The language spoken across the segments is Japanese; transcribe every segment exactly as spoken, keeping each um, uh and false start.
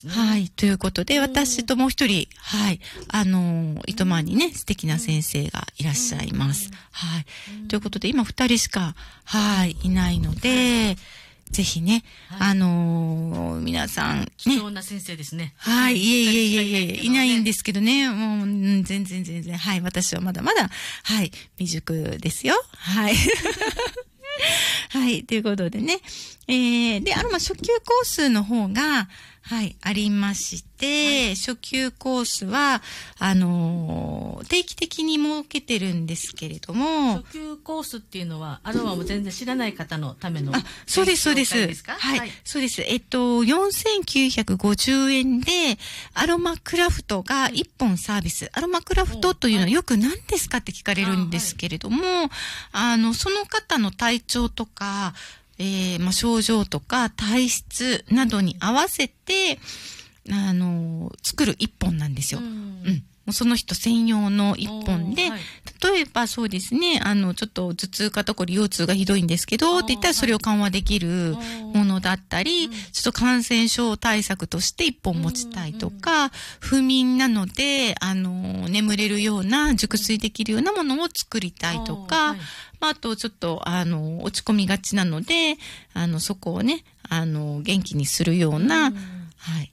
はい。ということで、私ともう一人、はい。あの、糸満にね、素敵な先生がいらっしゃいます。はい。ということで、今二人しか、はい、いないので、ぜひね、あの皆さん、ね。 貴重な先生ですね。 はい。いえいえいえいえ、いないんですけどね。もう、全然全然。はい。私はまだまだ、はい。未熟ですよ。はい。はい。ということでね。えー、で、あの、ま、初級コースの方が、はい、ありまして、はい、初級コースは、あのー、定期的に設けてるんですけれども。 初級コースっていうのは、アロマも全然知らない方のための。 あ、そうです、そうです。はい、はい。そうです。えっと、よんせんきゅうひゃくごじゅうえんで、アロマクラフトがいっぽんサービス。うん、アロマクラフトというのはよく何ですかって聞かれるんですけれども、あ、はい、あの、その方の体調とか、えー、まあ、症状とか体質などに合わせて、あのー、作る一本なんですよ。うん。うん。もうその人専用の一本で、はい、例えばそうですね、あの、ちょっと頭痛、肩こり、腰痛がひどいんですけど、って言ったらそれを緩和できるものだったり、はい、ちょっと感染症対策として一本持ちたいとか、不眠なので、あのー、眠れるような、熟睡できるようなものを作りたいとか、まあ、あと、ちょっと、あの、落ち込みがちなので、あの、そこをね、あの、元気にするような、はい、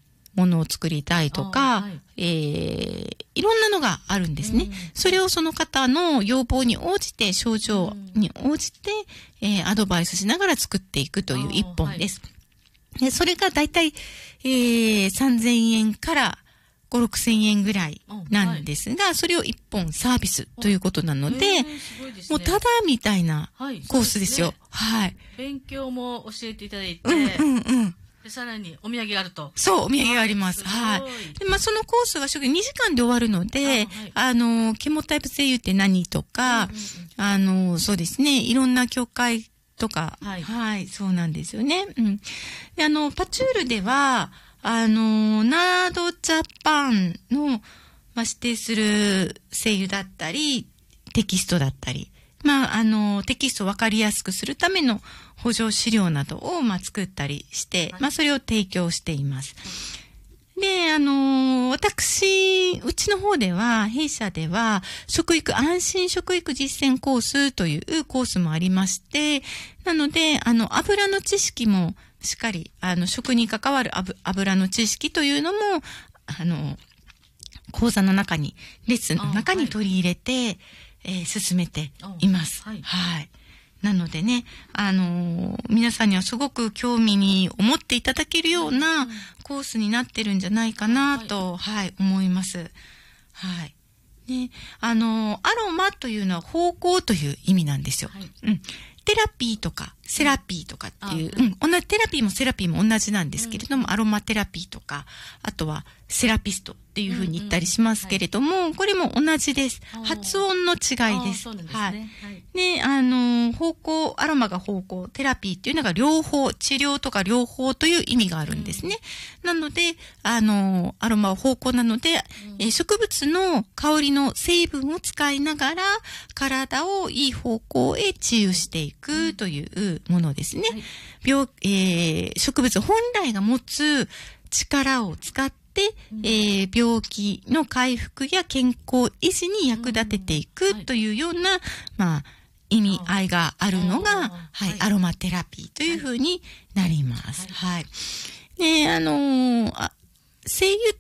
ものを作りたいとか、はい、えー、いろんなのがあるんですね。それをその方の要望に応じて、症状に応じて、えー、アドバイスしながら作っていくという一本です。はい、でそれがだいたい、えー、さんぜんえんから、ご、ろくせんえんぐらいなんですが、はい、それを一本サービスということなので、えーね、もうただみたいなコースですよ。はい。 はい、勉強も教えていただいて、 うんうんうん。 でさらにお土産があると。 そう、お土産があります。はい。で、まあ、そのコースは初級にじかんで終わるので、あ、はい、あの、ケモタイプ声優って何とか、うんうんうん、あの、そうですね、いろんな協会とか、はい、はい、そうなんですよね。うん。で、あの、パチュールでは、あの、ナードジャパンの、まあ、指定する声優だったり、テキストだったり、まあ、あの、テキストをわかりやすくするための補助資料などを、まあ、作ったりして、はい、まあ、それを提供しています。はい、で、あの、私、うちの方では、弊社では、食育、安心食育実践コースというコースもありまして、なので、あの、油の知識も、しっかり、あの、食に関わる油の知識というのも、あの、講座の中に、レッスンの中に取り入れて、はい、えー、進めています。はい。はい。なのでね、あのー、皆さんにはすごく興味に思っていただけるようなコースになってるんじゃないかなと、はい、はい、思います。はい。ね、あのー、アロマというのは方向という意味なんですよ。はい、うん。テラピーとかセラピーとかっていう、うん、同じテラピーもセラピーも同じなんですけれども、うん、アロマテラピーとか、あとはセラピストっていうふうに言ったりしますけれども、うんうんはい、これも同じです。発音の違いです。 そうなんですね。 はい。ね、あの、方向、アロマが方向、テラピーっていうのが両方、治療とか両方という意味があるんですね。うん、なので、あの、アロマは方向なので、うん、え植物の香りの成分を使いながら、体をいい方向へ治癒していくというものですね。はい、病、えー、植物本来が持つ力を使って、うんえー、病気の回復や健康維持に役立てていくというような、うんはい、まあ、意味合いがあるのが、はい、アロマテラピーというふうになります。はい。はい、で、あのー、あ精油って、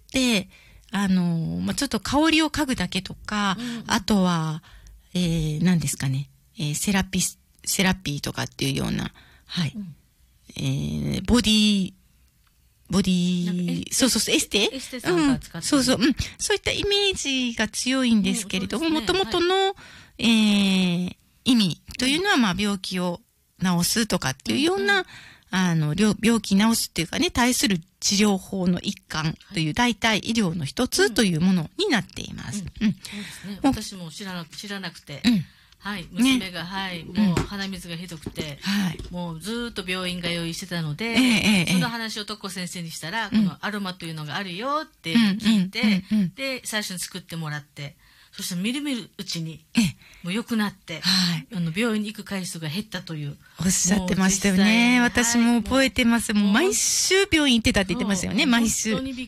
あのー、まあ、ちょっと香りを嗅ぐだけとか、うん、あとは、えー、何ですかね、えー、セラピス、セラピーとかっていうような、はい。うん、えー、ボディ、ボディ、そうそうそう、エステエステさんが使ってる、 うん、そうそう、うん。そういったイメージが強いんですけれども、もともとの、はい、えー、意味というのは、まあ、病気を治すとかっていうような、うん、あの、病気治すっていうかね、対する治療法の一環という代替医療の一つというものになっています。 うん。うん、そうですね。私も知らなく、知らなくて。うんはい。娘が、ね、はい。もう鼻水がひどくて、はい。もうずーっと病院通いしてたので、えー、その話を徳子先生にしたら、うん、このアロマというのがあるよって聞いて、うんうんうんうん、で、最初に作ってもらって、そそしてみるみるうちにもう良くなって、あの病院に行く回数が減ったという。 おっしゃってましたよね。私も覚えてます。もう毎週病院行ってたって言ってましたよね、毎週。